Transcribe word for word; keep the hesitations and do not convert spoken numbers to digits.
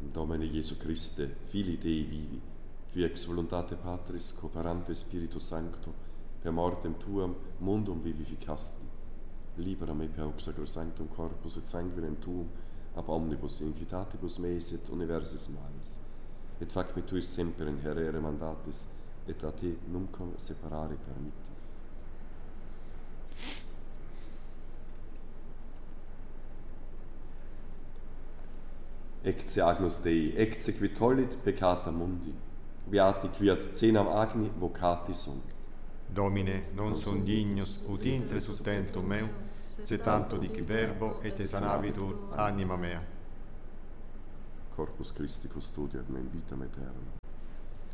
Domine Iesu Christe, Filii Dei vivi, qui ex voluntate Patris, cooperante Spiritu Sancto, per mortem Tuam mundum vivificasti, libera me per hoc sacrosanctum corpus et sanguinem Tuum, ab omnibus inquitatibus meis et universis malis, et fac me tuis semper in herere mandatis, et a te numquam separare permittis. Ecce agnus Dei, ecce qui tollit peccata mundi, beati qui ad cenam agni vocati sunt. Domine, non sum dignus ut intre subtentum meum, se tanto dic verbo et sanabitur anima mea. Corpus Christi custodiat me in vitam aeterna.